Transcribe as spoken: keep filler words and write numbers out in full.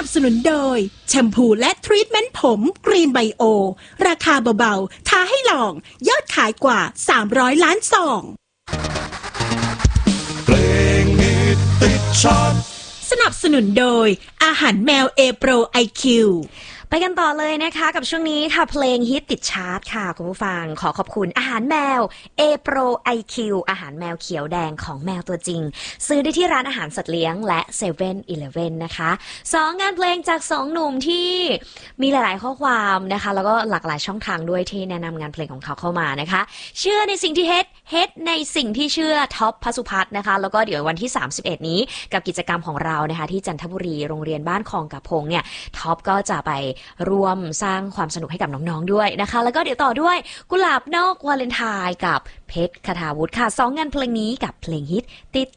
สนุนโดยแชมพูและทรีทเมนต์ผมกรีนไบโอราคาเบาๆท้าให้ลองยอดขายกว่าสามร้อยล้านซองเพลงฮิตติดชาร์ตสนับสนุนโดยอาหารแมวเอโปร ไอ คิวไปกันต่อเลยนะคะกับช่วงนี้ค่ะเพลงฮิตติดชาร์ตค่ะคุณผู้ฟังขอขอบคุณอาหารแมว A Pro ไอ คิว อาหารแมวเขียวแดงของแมวตัวจริงซื้อได้ที่ร้านอาหารสัตว์เลี้ยงและเซเว่นอีเลฟเว่นนะคะสองงานเพลงจากสองหนุ่มที่มีหลายๆข้อความนะคะแล้วก็หลากหลายช่องทางด้วยที่แนะนำงานเพลงของเขาเข้ามานะคะเชื่อในสิ่งที่เฮ็ดเฮ็ดในสิ่งที่เชื่อท็อปพสุพัฒน์นะคะแล้วก็เดี๋ยววันที่สามสิบเอ็ดนี้กับกิจกรรมของเรานะคะที่จันทบุรีโรงเรียนบ้านคลองกระพงเนี่ยท็อปก็จะไปร่วมสร้างความสนุกให้กับน้องๆด้วยนะคะแล้วก็เดี๋ยวต่อด้วยกุหลาบนอกวาเลนไทน์กับเพชรคทาวุฒิค่ะสองงานเพลงนี้กับเพลงฮิตติด